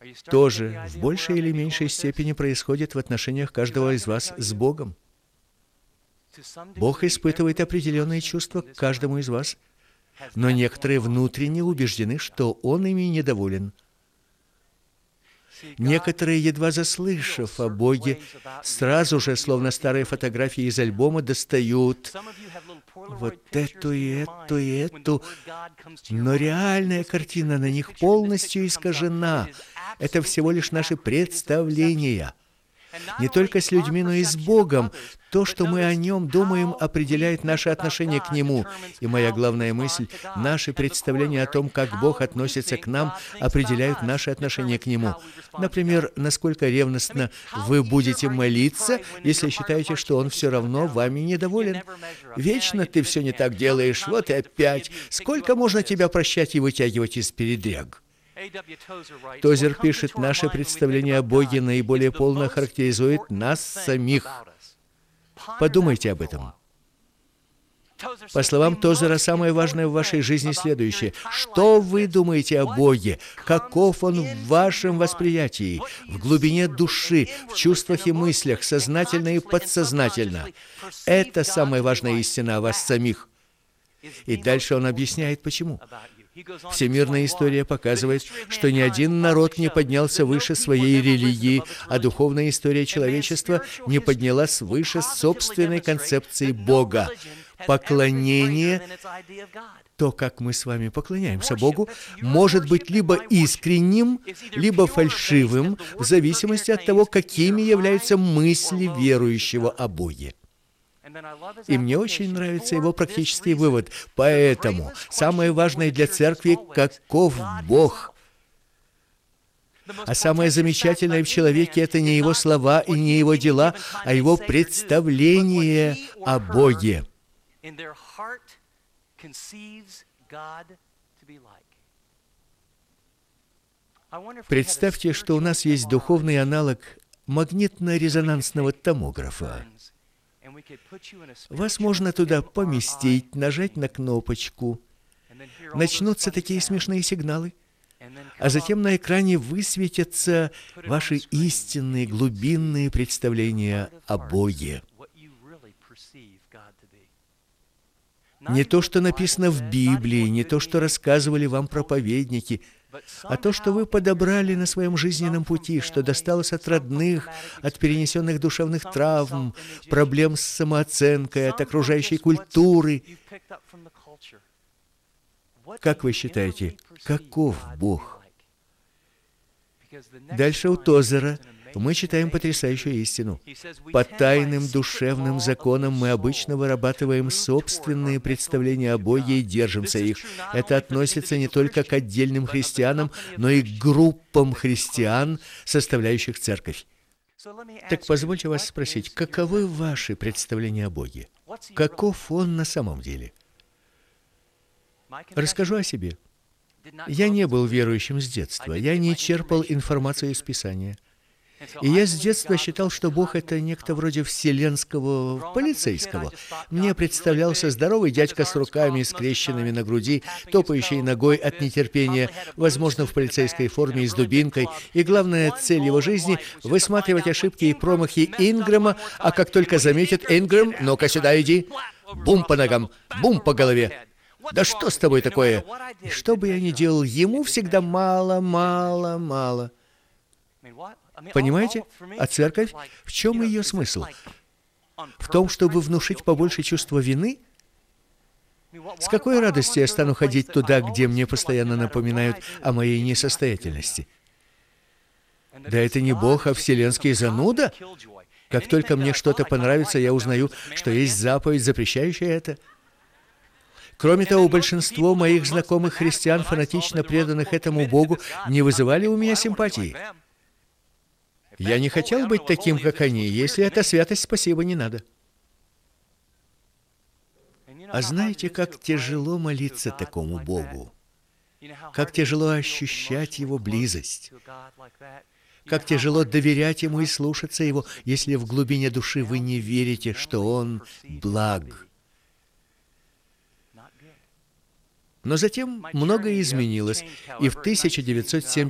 тоже в большей или меньшей степени происходит в отношениях каждого из вас с Богом. Бог испытывает определенные чувства к каждому из вас, но некоторые внутренне убеждены, что Он ими недоволен. Некоторые, едва заслышав о Боге, сразу же, словно старые фотографии из альбома, достают вот эту и эту и эту, но реальная картина на них полностью искажена. Это всего лишь наши представления. Не только с людьми, но и с Богом. То, что мы о Нем думаем, определяет наше отношение к Нему. И моя главная мысль, наши представления о том, как Бог относится к нам, определяют наше отношение к Нему. Например, насколько ревностно вы будете молиться, если считаете, что Он все равно вами недоволен. Вечно ты все не так делаешь, вот и опять. Сколько можно тебя прощать и вытягивать из передряг? Тозер пишет, наше представление о Боге наиболее полно характеризует нас самих. Подумайте об этом. По словам Тозера, самое важное в вашей жизни следующее. Что вы думаете о Боге? Каков Он в вашем восприятии? В глубине души, в чувствах и мыслях, сознательно и подсознательно. Это самая важная истина о вас самих. И дальше он объясняет, почему. Всемирная история показывает, что ни один народ не поднялся выше своей религии, а духовная история человечества не поднялась выше собственной концепции Бога. Поклонение, то, как мы с вами поклоняемся Богу, может быть либо искренним, либо фальшивым, в зависимости от того, какими являются мысли верующего о Боге. И мне очень нравится его практический вывод. Поэтому самое важное для церкви – каков Бог. А самое замечательное в человеке – это не его слова и не его дела, а его представление о Боге. Представьте, что у нас есть духовный аналог магнитно-резонансного томографа. Вас можно туда поместить, нажать на кнопочку. Начнутся такие смешные сигналы, а затем на экране высветятся ваши истинные, глубинные представления о Боге. Не то, что написано в Библии, не то, что рассказывали вам проповедники, а то, что вы подобрали на своем жизненном пути, что досталось от родных, от перенесенных душевных травм, проблем с самооценкой, от окружающей культуры. Как вы считаете, каков Бог? Дальше у Тозера мы читаем потрясающую истину. По тайным душевным законам мы обычно вырабатываем собственные представления о Боге и держимся их. Это относится не только к отдельным христианам, но и к группам христиан, составляющих церковь. Так позвольте вас спросить, каковы ваши представления о Боге? Каков Он на самом деле? Расскажу о себе. Я не был верующим с детства. Я не черпал информацию из Писания. И я с детства считал, что Бог — это некто вроде вселенского полицейского. Мне представлялся здоровый дядька с руками, скрещенными на груди, топающий ногой от нетерпения, возможно, в полицейской форме и с дубинкой. И главная цель его жизни — высматривать ошибки и промахи Ингрэма, а как только заметит Ингрэм: «Ну-ка сюда иди!» Бум по ногам, бум по голове. «Да что с тобой такое?» И что бы я ни делал, ему всегда мало, мало, мало. Понимаете? А церковь, в чем ее смысл? В том, чтобы внушить побольше чувства вины? С какой радостью я стану ходить туда, где мне постоянно напоминают о моей несостоятельности? Да это не Бог, а вселенский зануда. Как только мне что-то понравится, я узнаю, что есть заповедь, запрещающая это. Кроме того, большинство моих знакомых христиан, фанатично преданных этому Богу, не вызывали у меня симпатии. Я не хотел быть таким, как они. Если это святость, спасибо, не надо. А знаете, как тяжело молиться такому Богу? Как тяжело ощущать Его близость? Как тяжело доверять Ему и слушаться Его, если в глубине души вы не верите, что Он благ. Но затем многое изменилось, и в 1970